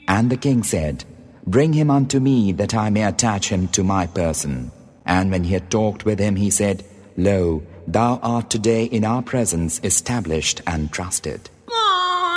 And the king said, "Bring him unto me, that I may attach him to my person." And when he had talked with him, he said, "Lo, thou art today in our presence established and trusted."